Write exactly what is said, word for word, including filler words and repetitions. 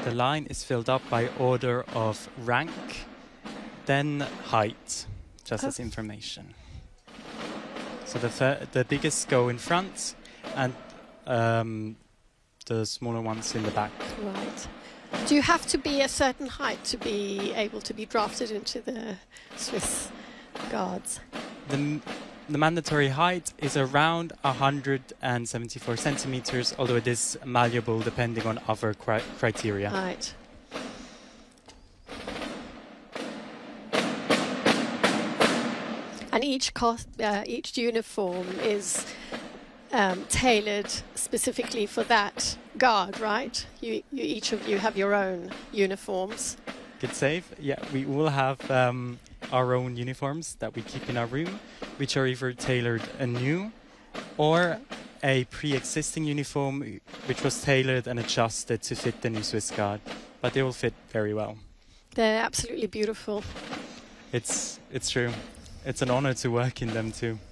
The line is filled up by order of rank, then height, just Oh. as information. So the fir- the biggest go in front, and um, the smaller ones in the back. Right. Do you have to be a certain height to be able to be drafted into the Swiss Guards? The, m- the mandatory height is around one hundred seventy-four centimeters, although it is malleable depending on other cri- criteria. Right. And each cost, uh, each uniform is um, tailored specifically for that guard, right? You, you, each of you have your own uniforms. Good save. Yeah, we will have um, our own uniforms that we keep in our room, which are either tailored anew or a pre-existing uniform which was tailored and adjusted to fit the new Swiss Guard. But they will fit very well. They're absolutely beautiful. It's it's true. It's an honor to work in them too.